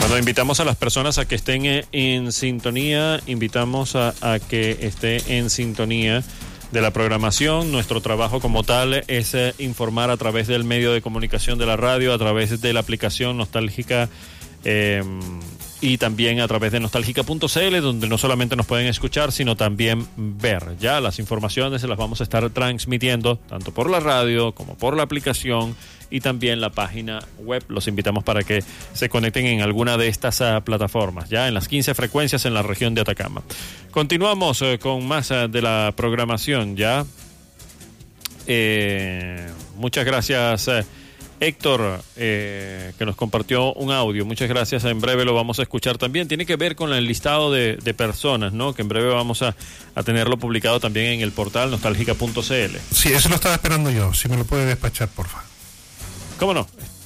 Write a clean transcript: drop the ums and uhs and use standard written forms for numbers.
Bueno, invitamos a las personas a que estén en sintonía, invitamos a que esté en sintonía de la programación. Nuestro trabajo como tal es informar a través del medio de comunicación de la radio, a través de la aplicación Nostálgica y también a través de nostálgica.cl, donde no solamente nos pueden escuchar, sino también ver. Ya las informaciones se las vamos a estar transmitiendo tanto por la radio como por la aplicación y también la página web. Los invitamos para que se conecten en alguna de estas plataformas, ya en las 15 frecuencias en la región de Atacama. Continuamos con más de la programación, ya. Muchas gracias, Héctor, que nos compartió un audio. Muchas gracias. En breve lo vamos a escuchar también. Tiene que ver con el listado de personas, ¿no? Que en breve vamos a tenerlo publicado también en el portal nostálgica.cl. Sí, eso lo estaba esperando yo. Si me lo puede despachar, por favor. ¿Cómo no?